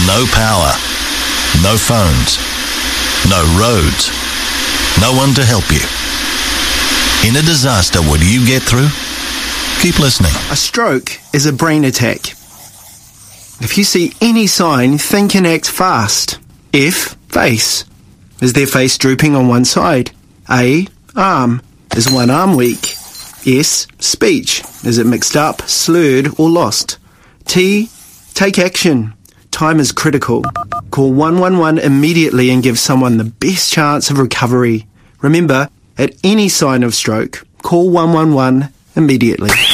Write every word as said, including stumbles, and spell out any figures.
No power. No phones. No roads. No one to help you. In a disaster, what do you get through? Keep listening. A stroke is a brain attack. If you see any sign, think and act fast. F. Face. Is their face drooping on one side? A. Arm. Is one arm weak? S. Speech. Is it mixed up, slurred, or lost? T. Take action. Time is critical. Call one one one immediately and give someone the best chance of recovery. Remember, at any sign of stroke, call one one one immediately.